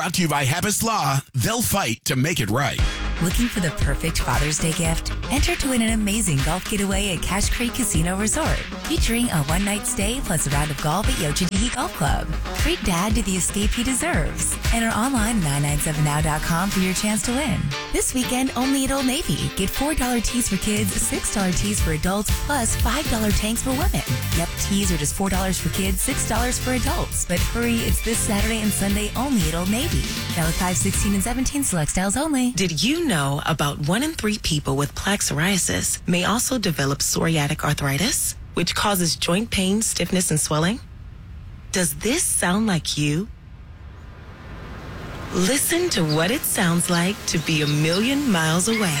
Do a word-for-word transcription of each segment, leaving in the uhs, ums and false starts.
Brought to you by Habas Law. They'll fight to make it right. Looking for the perfect Father's Day gift? Enter to win an amazing golf getaway at Cache Creek Casino Resort, featuring a one-night stay plus a round of golf at Yochadihi Golf Club. Treat Dad to the escape he deserves. Enter online at nine nine seven now dot com for your chance to win. This weekend, only at Old Navy. Get four dollars tees for kids, six dollars tees for adults, plus five dollars tanks for women. Yep, tees are just four dollars for kids, six dollars for adults. But hurry, it's this Saturday and Sunday only at Old Navy. Valid five, sixteen, and seventeen, select styles only. Did you know about one in three people with plaque psoriasis may also develop psoriatic arthritis, which causes joint pain, stiffness, and swelling? Does this sound like you? Listen to what it sounds like to be a million miles away.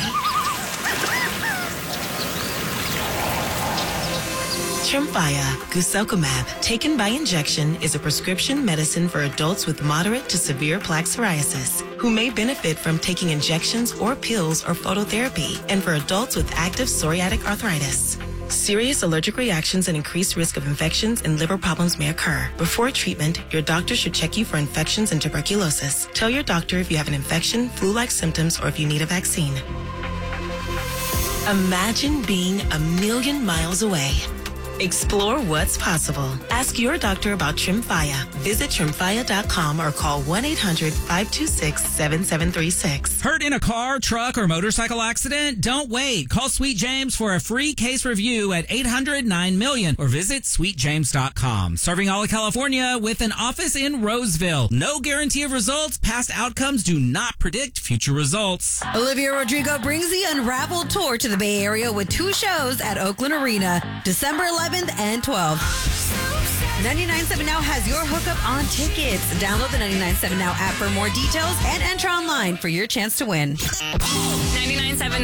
Tremfya guselkumab, taken by injection, is a prescription medicine for adults with moderate to severe plaque psoriasis who may benefit from taking injections or pills or phototherapy, and for adults with active psoriatic arthritis. Serious allergic reactions and increased risk of infections and liver problems may occur. Before treatment, your doctor should check you for infections and tuberculosis. Tell your doctor if you have an infection, flu-like symptoms, or if you need a vaccine. Imagine being a million miles away. Explore what's possible. Ask your doctor about Tremfya. Visit tremfya dot com or call one eight hundred, five two six, seven seven three six. Hurt in a car, truck, or motorcycle accident? Don't wait. Call Sweet James for a free case review at eight hundred, nine million or visit sweet james dot com. Serving all of California with an office in Roseville. No guarantee of results. Past outcomes do not predict future results. Olivia Rodrigo brings the Unraveled tour to the Bay Area with two shows at Oakland Arena, December eleventh and twelfth. ninety-nine point seven Now has your hookup on tickets. Download the ninety-nine point seven Now app for more details and enter online for your chance to win. ninety-nine point seven